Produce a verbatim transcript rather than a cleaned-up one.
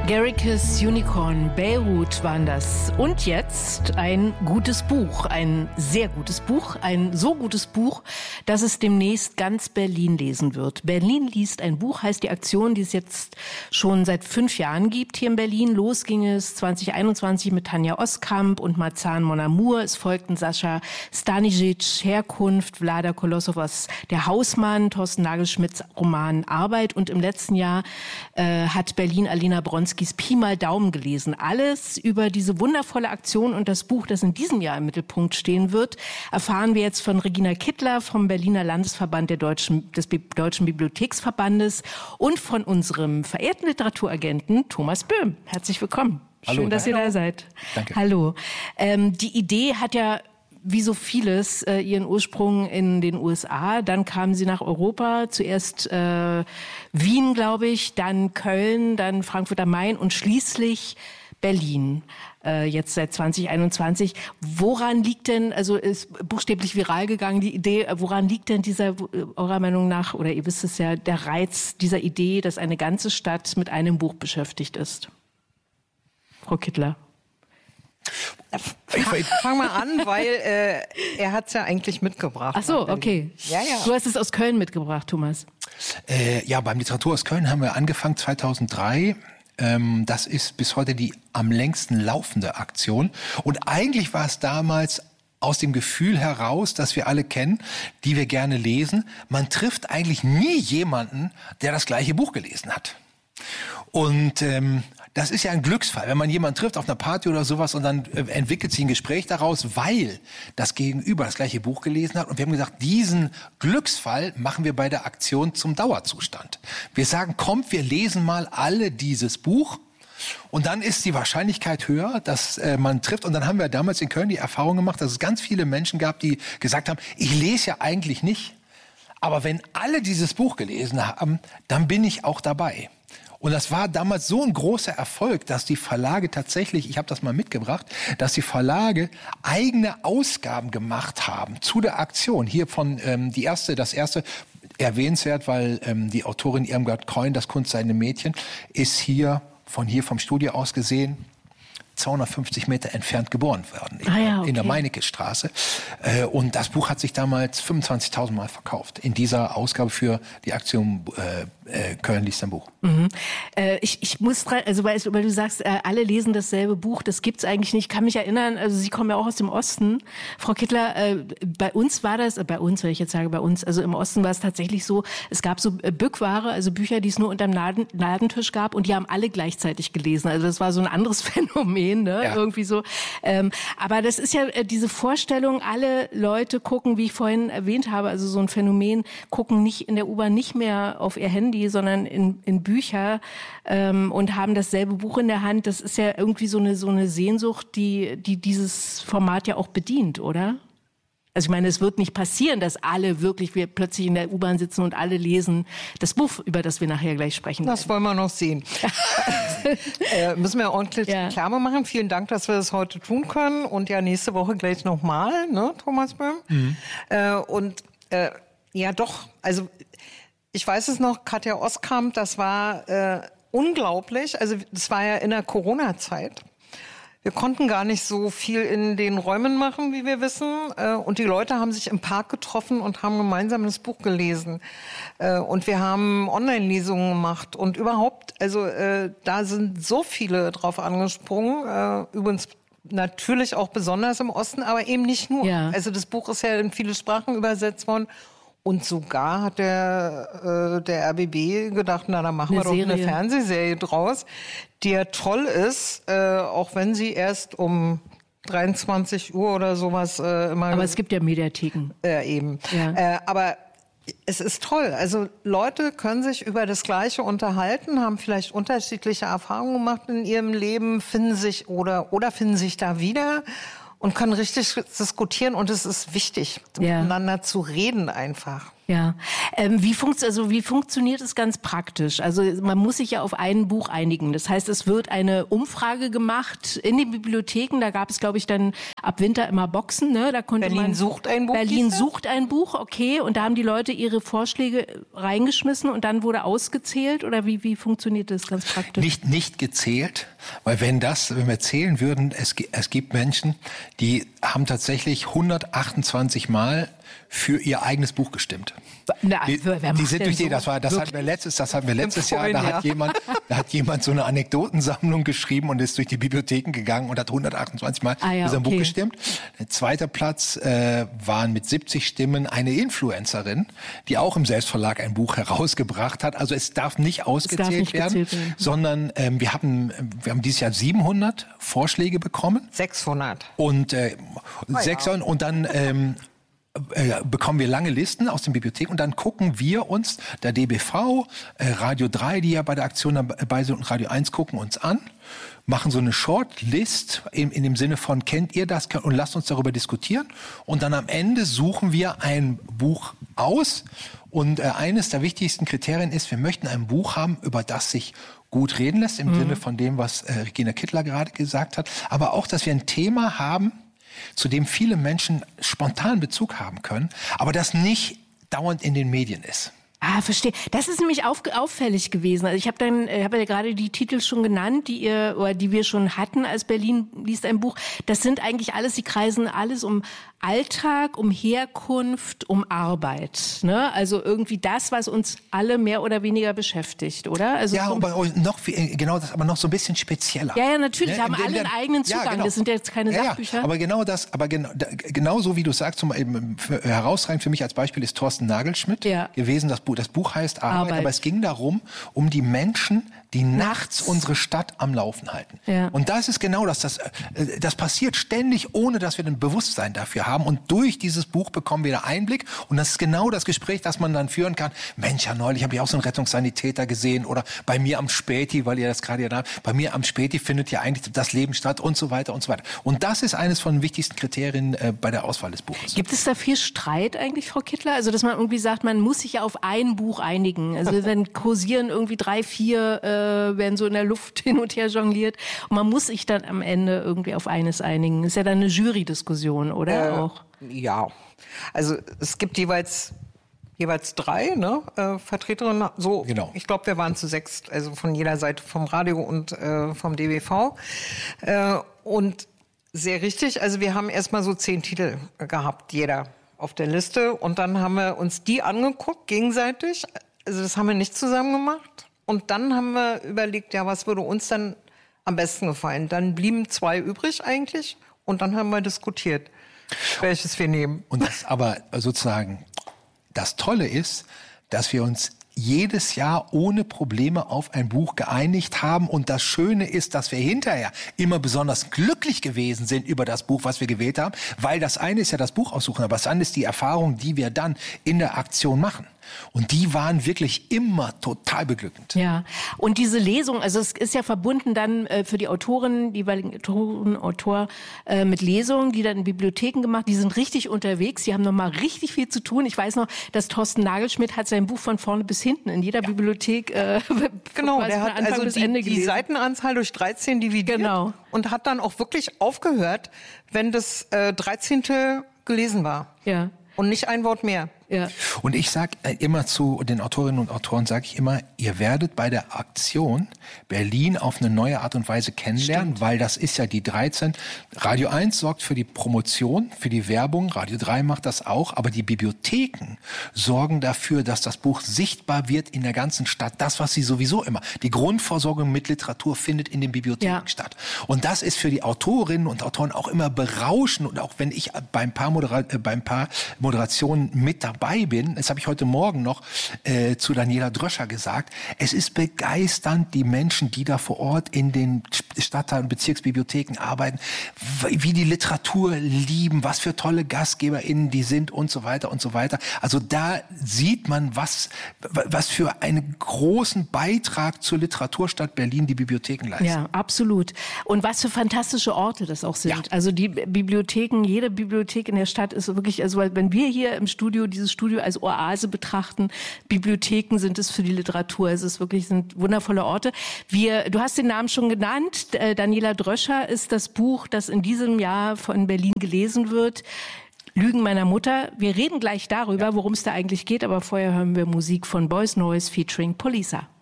Guericke's Unicorn, Beirut waren das. Und jetzt ein gutes Buch, ein sehr gutes Buch, ein so gutes Buch, dass es demnächst ganz Berlin lesen wird. Berlin liest ein Buch, heißt die Aktion, die es jetzt schon seit fünf Jahren gibt hier in Berlin. Los ging es zwanzig einundzwanzig mit Tanja Oskamp und Marzahn Mon Amour. Es folgten Sascha Stanisic, Herkunft, Vlada Kolosovas Der Hausmann, Thorsten Nagelschmidts Roman Arbeit. Und im letzten Jahr äh, hat Berlin Alina Bronskis Pi mal Daumen gelesen. Alles über diese wundervolle Aktion und das Buch, das in diesem Jahr im Mittelpunkt stehen wird, erfahren wir jetzt von Regina Kittler vom Berliner Landesverband der Deutschen, des Bi- Deutschen Bibliotheksverbandes und von unserem verehrten Literaturagenten Thomas Böhm. Herzlich willkommen. Hallo. Schön, dass Hallo. ihr da seid. Danke. Hallo. Ähm, die Idee hat ja wie so vieles äh, ihren Ursprung in den U S A. Dann kamen sie nach Europa, zuerst äh, Wien, glaube ich, dann Köln, dann Frankfurt am Main und schließlich Berlin, äh, jetzt seit zwanzig einundzwanzig. Woran liegt denn, also ist buchstäblich viral gegangen, die Idee, woran liegt denn dieser, eurer Meinung nach, oder ihr wisst es ja, der Reiz dieser Idee, dass eine ganze Stadt mit einem Buch beschäftigt ist? Frau Kittler. Fang, fang mal an, weil äh, er hat es ja eigentlich mitgebracht. Ach so, okay. Ja, ja. Du hast es aus Köln mitgebracht, Thomas. Äh, ja, beim Literatur aus Köln haben wir angefangen zweitausenddrei. Ähm, das ist bis heute die am längsten laufende Aktion. Und eigentlich war es damals aus dem Gefühl heraus, das wir alle kennen, die wir gerne lesen. Man trifft eigentlich nie jemanden, der das gleiche Buch gelesen hat. Und ähm, das ist ja ein Glücksfall, wenn man jemanden trifft auf einer Party oder sowas und dann äh, entwickelt sich ein Gespräch daraus, weil das Gegenüber das gleiche Buch gelesen hat. Und wir haben gesagt, diesen Glücksfall machen wir bei der Aktion zum Dauerzustand. Wir sagen, kommt, wir lesen mal alle dieses Buch. Und dann ist die Wahrscheinlichkeit höher, dass äh, man trifft. Und dann haben wir damals in Köln die Erfahrung gemacht, dass es ganz viele Menschen gab, die gesagt haben, ich lese ja eigentlich nicht. Aber wenn alle dieses Buch gelesen haben, dann bin ich auch dabei. Und das war damals so ein großer Erfolg, dass die Verlage tatsächlich, ich habe das mal mitgebracht, dass die Verlage eigene Ausgaben gemacht haben zu der Aktion. Hier von ähm, die erste, das erste erwähnenswert, weil ähm, die Autorin Irmgard Keun, Das Kunst seine Mädchen, ist hier von hier vom Studio aus gesehen zweihundertfünfzig Meter entfernt geboren worden, ah ja, okay. in der Meinecke-Straße. Äh, und das Buch hat sich damals fünfundzwanzigtausend Mal verkauft. In dieser Ausgabe für die Aktion äh, äh, Köln liest ein Buch. Mhm. Äh, ich, ich muss dran, also weil, weil du sagst, äh, alle lesen dasselbe Buch, das gibt's eigentlich nicht. Ich kann mich erinnern, also Sie kommen ja auch aus dem Osten. Frau Kittler, äh, bei uns war das, äh, bei uns, wenn ich jetzt sage bei uns, also im Osten war es tatsächlich so, es gab so äh, Bückware, also Bücher, die es nur unterm Laden, Ladentisch gab und die haben alle gleichzeitig gelesen. Also das war so ein anderes Phänomen. Ne? Ja. Irgendwie so. Ähm, aber das ist ja äh, diese Vorstellung, alle Leute gucken, wie ich vorhin erwähnt habe, also so ein Phänomen, gucken nicht in der U-Bahn nicht mehr auf ihr Handy, sondern in, in Bücher ähm, und haben dasselbe Buch in der Hand. Das ist ja irgendwie so eine, so eine Sehnsucht, die, die dieses Format ja auch bedient, oder? Also ich meine, es wird nicht passieren, dass alle wirklich wir plötzlich in der U-Bahn sitzen und alle lesen das Buch, über das wir nachher gleich sprechen. Das wollen wir noch sehen. äh, müssen wir ordentlich ja. klar machen. Vielen Dank, dass wir das heute tun können. Und ja, nächste Woche gleich nochmal, ne, Thomas Böhm? Mhm. Äh, und äh, ja doch, also ich weiß es noch, Katja Oskamp, das war äh, unglaublich. Also das war ja in der Corona-Zeit. Wir konnten gar nicht so viel in den Räumen machen, wie wir wissen. Und die Leute haben sich im Park getroffen und haben gemeinsam das Buch gelesen. Und wir haben Online-Lesungen gemacht. Und überhaupt, also da sind so viele drauf angesprungen. Übrigens natürlich auch besonders im Osten, aber eben nicht nur. Ja. Also das Buch ist ja in viele Sprachen übersetzt worden. Und sogar hat der, äh, der R B B gedacht, na, da machen eine wir doch Serie. eine Fernsehserie draus, die ja toll ist, äh, auch wenn sie erst um dreiundzwanzig Uhr oder sowas äh, immer... Aber es gibt ja Mediatheken. Äh, eben. Ja. Äh, aber es ist toll. Also Leute können sich über das Gleiche unterhalten, haben vielleicht unterschiedliche Erfahrungen gemacht in ihrem Leben, finden sich oder, oder finden sich da wieder... Und können richtig diskutieren und es ist wichtig, ja. miteinander zu reden einfach. Ja, ähm, wie, funkt, also wie funktioniert es ganz praktisch? Also man muss sich ja auf ein Buch einigen. Das heißt, es wird eine Umfrage gemacht in den Bibliotheken. Da gab es, glaube ich, dann ab Winter immer Boxen. Ne? Da konnte Berlin man, sucht ein Buch. Berlin sucht ein Buch, okay. Und da haben die Leute ihre Vorschläge reingeschmissen und dann wurde ausgezählt? Oder wie, wie funktioniert das ganz praktisch? Nicht, nicht gezählt, weil wenn das, wenn wir zählen würden, es, es gibt Menschen, die haben tatsächlich hundertachtundzwanzig Mal für ihr eigenes Buch gestimmt. Na, die, wer die macht sind denn durch die, so? das war, das hatten wir letztes, das hatten wir letztes Jahr. Vorhin, Da ja. hat jemand, da hat jemand so eine Anekdotensammlung geschrieben und ist durch die Bibliotheken gegangen und hat hundertachtundzwanzig Mal Ah ja, für sein okay. Buch gestimmt. Zweiter Platz äh, waren mit siebzig Stimmen eine Influencerin, die auch im Selbstverlag ein Buch herausgebracht hat. Also es darf nicht ausgezählt darf nicht werden, gezählt werden. sondern ähm, wir haben, wir haben dieses Jahr siebenhundert Vorschläge bekommen. sechshundert. Und äh, sechshundert und dann ähm, äh, bekommen wir lange Listen aus den Bibliotheken und dann gucken wir uns, der D B V, äh, Radio drei, die ja bei der Aktion dabei sind, und Radio eins gucken uns an, machen so eine Shortlist in, in dem Sinne von, kennt ihr das und lasst uns darüber diskutieren. Und dann am Ende suchen wir ein Buch aus. Und äh, eines der wichtigsten Kriterien ist, wir möchten ein Buch haben, über das sich gut reden lässt, im mhm. Sinne von dem, was äh, Regina Kittler gerade gesagt hat. Aber auch, dass wir ein Thema haben, zu dem viele Menschen spontan Bezug haben können, aber das nicht dauernd in den Medien ist. Ah, verstehe. Das ist nämlich auf, auffällig gewesen. Also ich habe dann, ich habe ja gerade die Titel schon genannt, die ihr oder die wir schon hatten, als Berlin liest ein Buch. Das sind eigentlich alles, die kreisen alles um Alltag, um Herkunft, um Arbeit. Ne? Also irgendwie das, was uns alle mehr oder weniger beschäftigt, oder? Also ja, vom, aber noch viel, genau das, aber noch so ein bisschen spezieller. Ja, ja, natürlich. Ne? Haben In- in alle der- einen eigenen Ja, Zugang. genau. Das sind ja jetzt keine Ja, Sachbücher. ja, aber genau das, aber genau, da, genauso wie du sagst, zum, eben, für, herausragend für mich als Beispiel ist Thorsten Nagelschmidt Ja. gewesen. Das Buch, das Buch heißt Arbeit, Arbeit. aber es ging darum, um die Menschen, die nachts unsere Stadt am Laufen halten. Ja. Und das ist genau das, das, äh, das passiert ständig, ohne dass wir ein Bewusstsein dafür haben. Und durch dieses Buch bekommen wir da Einblick. Und das ist genau das Gespräch, das man dann führen kann. Mensch, ja, neulich habe ich auch so einen Rettungssanitäter gesehen. Oder bei mir am Späti, weil ihr das gerade ja da habt, bei mir am Späti findet ja eigentlich das Leben statt und so weiter und so weiter. Und das ist eines von den wichtigsten Kriterien äh, bei der Auswahl des Buches. Gibt es da viel Streit eigentlich, Frau Kittler? Also, dass man irgendwie sagt, man muss sich ja auf ein Buch einigen. Also, dann kursieren irgendwie drei, vier, äh, werden so in der Luft hin und her jongliert. Und man muss sich dann am Ende irgendwie auf eines einigen. Ist ja dann eine Jury-Diskussion, oder? Äh, auch? Ja, also es gibt jeweils jeweils drei ne, äh, Vertreterinnen. So, Genau. Ich glaube, wir waren zu sechs, also von jeder Seite, vom Radio und äh, vom D B V. Äh, und sehr richtig, also wir haben erstmal so zehn Titel gehabt, jeder auf der Liste. Und dann haben wir uns die angeguckt, gegenseitig. Also das haben wir nicht zusammen gemacht. Und dann haben wir überlegt, ja, was würde uns dann am besten gefallen? Dann blieben zwei übrig eigentlich. Und dann haben wir diskutiert, welches wir nehmen. Und das aber sozusagen, das Tolle ist, dass wir uns jedes Jahr ohne Probleme auf ein Buch geeinigt haben. Und das Schöne ist, dass wir hinterher immer besonders glücklich gewesen sind über das Buch, was wir gewählt haben. Weil das eine ist ja das Buch aussuchen, aber das andere ist die Erfahrung, die wir dann in der Aktion machen. Und die waren wirklich immer total beglückend. Ja, und diese Lesung, also es ist ja verbunden dann äh, für die Autorinnen, die jeweiligen Autoren, Autor äh, mit Lesungen, die dann in Bibliotheken gemacht, die sind richtig unterwegs, die haben nochmal richtig viel zu tun. Ich weiß noch, dass Thorsten Nagelschmidt hat sein Buch von vorne bis hinten in jeder ja. Bibliothek äh, genau, der der hat also bis die, Ende die gelesen. Seitenanzahl durch dreizehn dividiert Genau. und hat dann auch wirklich aufgehört, wenn das äh, dreizehnte gelesen war. Ja. Und nicht ein Wort mehr. Ja. Und ich sage immer zu den Autorinnen und Autoren, sage ich immer, ihr werdet bei der Aktion Berlin auf eine neue Art und Weise kennenlernen, Stimmt. weil das ist ja die dreizehn. Radio eins sorgt für die Promotion, für die Werbung, Radio drei macht das auch, aber die Bibliotheken sorgen dafür, dass das Buch sichtbar wird in der ganzen Stadt. Das, was sie sowieso immer, die Grundversorgung mit Literatur findet in den Bibliotheken ja. statt. Und das ist für die Autorinnen und Autoren auch immer berauschend. Und auch wenn ich beim paar, Modera- äh, beim paar Moderationen mit dabei bin, das habe ich heute Morgen noch äh, zu Daniela Dröscher gesagt, es ist begeisternd, die Menschen, die da vor Ort in den Stadtteil- und Bezirksbibliotheken arbeiten, wie die Literatur lieben, was für tolle GastgeberInnen die sind und so weiter und so weiter. Also da sieht man, was, was für einen großen Beitrag zur Literaturstadt Berlin die Bibliotheken leisten. Ja, absolut. Und was für fantastische Orte das auch sind. Ja. Also die Bibliotheken, jede Bibliothek in der Stadt ist wirklich, also wenn wir hier im Studio dieses dieses Studio als Oase betrachten. Bibliotheken sind es für die Literatur. Es ist wirklich, sind wundervolle Orte. Wir, du hast den Namen schon genannt. Äh, Daniela Dröscher ist das Buch, das in diesem Jahr von Berlin gelesen wird. Lügen meiner Mutter. Wir reden gleich darüber, worum es da eigentlich geht, aber vorher hören wir Musik von Boys Noise featuring Polisa.